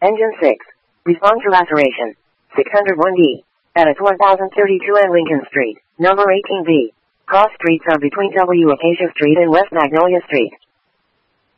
Engine 6. Respond to laceration. 601D. Edit 1032 and Lincoln Street, number 18B. Cross streets are between W. Acacia Street and West Magnolia Street.